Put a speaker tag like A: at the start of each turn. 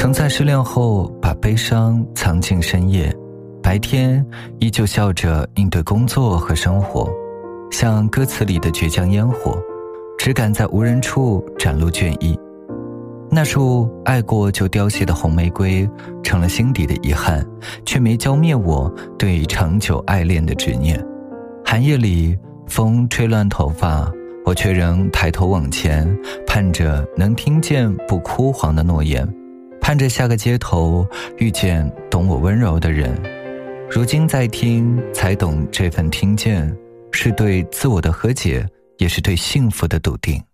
A: 曾在失恋后把悲伤藏进深夜，白天依旧笑着应对工作和生活，像歌词里的倔强烟火，只敢在无人处展露倦意。那束爱过就凋谢的红玫瑰，成了心底的遗憾，却没浇灭我对长久爱恋的执念。寒夜里，风吹乱头发，我却仍抬头往前，盼着能听见不枯黄的诺言，盼着下个街头遇见懂我温柔的人。如今再听，才懂这份听见，是对自我的和解，也是对幸福的笃定。